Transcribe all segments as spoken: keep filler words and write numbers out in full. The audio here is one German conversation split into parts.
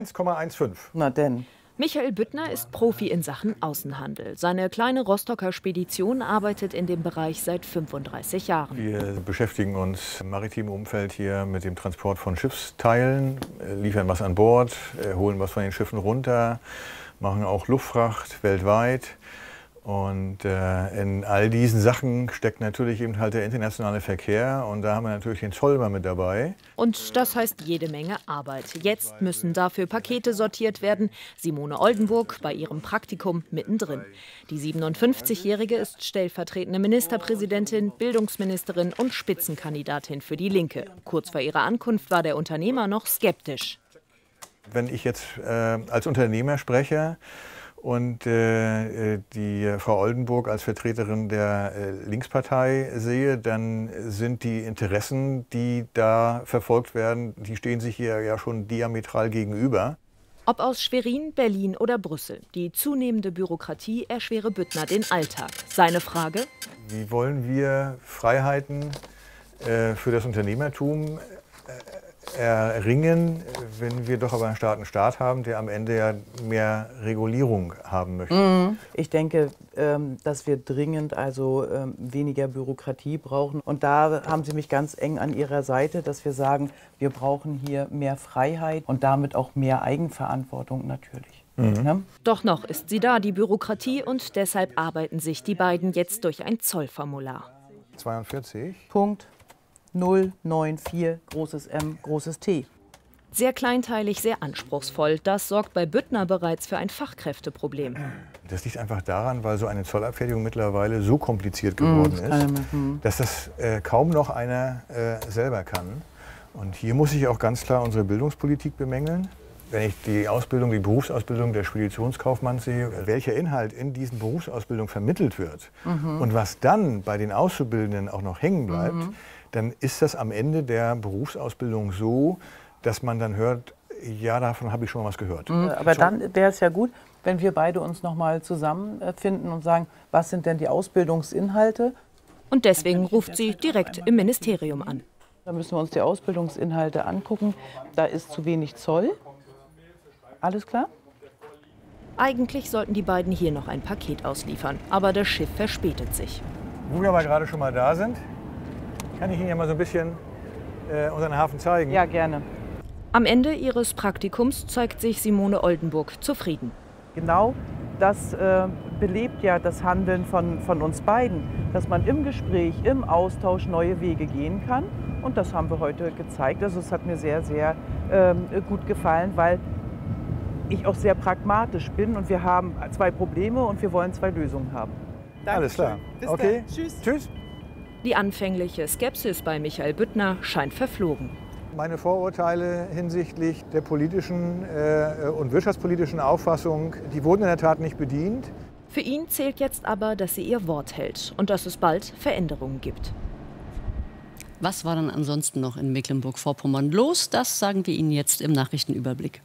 eins Komma fünfzehn. Na denn. Michael Büttner ist Profi in Sachen Außenhandel. Seine kleine Rostocker Spedition arbeitet in dem Bereich seit fünfunddreißig Jahren. Wir beschäftigen uns im maritimen Umfeld hier mit dem Transport von Schiffsteilen, liefern was an Bord, holen was von den Schiffen runter, machen auch Luftfracht weltweit. Und äh, in all diesen Sachen steckt natürlich eben halt der internationale Verkehr, und da haben wir natürlich den Zoll mal mit dabei. Und das heißt jede Menge Arbeit. Jetzt müssen dafür Pakete sortiert werden. Simone Oldenburg bei ihrem Praktikum mittendrin. Die siebenundfünfzigjährige ist stellvertretende Ministerpräsidentin, Bildungsministerin und Spitzenkandidatin für die Linke. Kurz vor ihrer Ankunft war der Unternehmer noch skeptisch. Wenn ich jetzt äh, als Unternehmer spreche und äh, die Frau Oldenburg als Vertreterin der äh, Linkspartei sehe, dann sind die Interessen, die da verfolgt werden, die stehen sich hier ja schon diametral gegenüber. Ob aus Schwerin, Berlin oder Brüssel, die zunehmende Bürokratie erschwere Büttner den Alltag. Seine Frage: Wie wollen wir Freiheiten äh, für das Unternehmertum äh, erringen, wenn wir doch aber einen starken Staat haben, der am Ende ja mehr Regulierung haben möchte? Ich denke, dass wir dringend also weniger Bürokratie brauchen. Und da haben Sie mich ganz eng an Ihrer Seite, dass wir sagen, wir brauchen hier mehr Freiheit und damit auch mehr Eigenverantwortung natürlich. Mhm. Ja? Doch noch ist sie da, die Bürokratie, und deshalb arbeiten sich die beiden jetzt durch ein Zollformular. zweiundvierzig. Punkt. null neun vier, großes M, großes T. Sehr kleinteilig, sehr anspruchsvoll. Das sorgt bei Büttner bereits für ein Fachkräfteproblem. Das liegt einfach daran, weil so eine Zollabfertigung mittlerweile so kompliziert geworden Mm, das ist, mm. dass das äh, kaum noch einer äh, selber kann. Und hier muss ich auch ganz klar unsere Bildungspolitik bemängeln. Wenn ich die Ausbildung, die Berufsausbildung der Speditionskaufmanns sehe, welcher Inhalt in diesen Berufsausbildungen vermittelt wird Mhm. und was dann bei den Auszubildenden auch noch hängen bleibt, Mhm. dann ist das am Ende der Berufsausbildung so, dass man dann hört, ja, davon habe ich schon mal was gehört. Mhm, aber dann wäre es ja gut, wenn wir beide uns noch mal zusammenfinden und sagen, was sind denn die Ausbildungsinhalte? Und deswegen ruft sie direkt im Ministerium an. Da müssen wir uns die Ausbildungsinhalte angucken. Da ist zu wenig Zoll. Alles klar? Eigentlich sollten die beiden hier noch ein Paket ausliefern, aber das Schiff verspätet sich. Wo wir aber gerade schon mal da sind, kann ich Ihnen ja mal so ein bisschen äh, unseren Hafen zeigen. Ja, gerne. Am Ende ihres Praktikums zeigt sich Simone Oldenburg zufrieden. Genau das äh, belebt ja das Handeln von, von uns beiden, dass man im Gespräch, im Austausch neue Wege gehen kann. Und das haben wir heute gezeigt. Also es hat mir sehr, sehr ähm, gut gefallen, weil ich auch sehr pragmatisch bin und wir haben zwei Probleme und wir wollen zwei Lösungen haben. Alles klar. Bis Okay. dann. Tschüss. Tschüss. Die anfängliche Skepsis bei Michael Büttner scheint verflogen. Meine Vorurteile hinsichtlich der politischen äh, und wirtschaftspolitischen Auffassung, die wurden in der Tat nicht bedient. Für ihn zählt jetzt aber, dass sie ihr Wort hält und dass es bald Veränderungen gibt. Was war dann ansonsten noch in Mecklenburg-Vorpommern los? Das sagen wir Ihnen jetzt im Nachrichtenüberblick.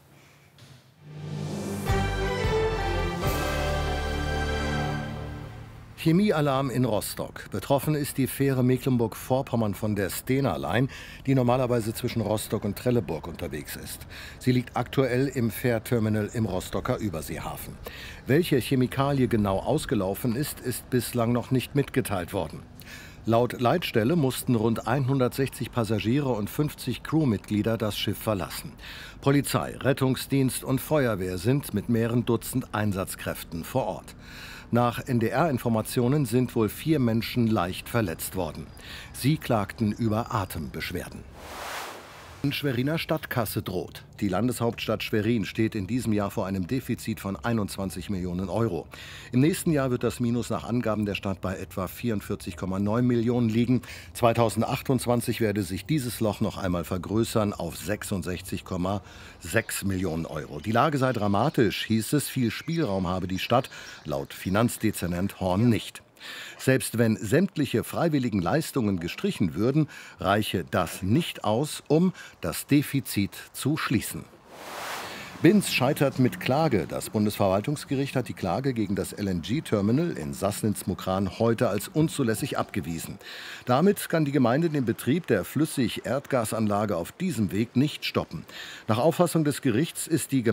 Chemiealarm in Rostock. Betroffen ist die Fähre Mecklenburg-Vorpommern von der Stena Line, die normalerweise zwischen Rostock und Trelleborg unterwegs ist. Sie liegt aktuell im Fährterminal im Rostocker Überseehafen. Welche Chemikalie genau ausgelaufen ist, ist bislang noch nicht mitgeteilt worden. Laut Leitstelle mussten rund hundertsechzig Passagiere und fünfzig Crewmitglieder das Schiff verlassen. Polizei, Rettungsdienst und Feuerwehr sind mit mehreren Dutzend Einsatzkräften vor Ort. Nach N D R-Informationen sind wohl vier Menschen leicht verletzt worden. Sie klagten über Atembeschwerden. Schweriner Stadtkasse droht. Die Landeshauptstadt Schwerin steht in diesem Jahr vor einem Defizit von einundzwanzig Millionen Euro. Im nächsten Jahr wird das Minus nach Angaben der Stadt bei etwa vierundvierzig Komma neun Millionen liegen. zweitausendachtundzwanzig werde sich dieses Loch noch einmal vergrößern auf sechsundsechzig Komma sechs Millionen Euro. Die Lage sei dramatisch, hieß es. Viel Spielraum habe die Stadt, laut Finanzdezernent Horn nicht. Selbst wenn sämtliche freiwilligen Leistungen gestrichen würden, reiche das nicht aus, um das Defizit zu schließen. Binz scheitert mit Klage. Das Bundesverwaltungsgericht hat die Klage gegen das L N G-Terminal in Sassnitz-Mukran heute als unzulässig abgewiesen. Damit kann die Gemeinde den Betrieb der Flüssig-Erdgasanlage auf diesem Weg nicht stoppen. Nach Auffassung des Gerichts ist die Gemeinde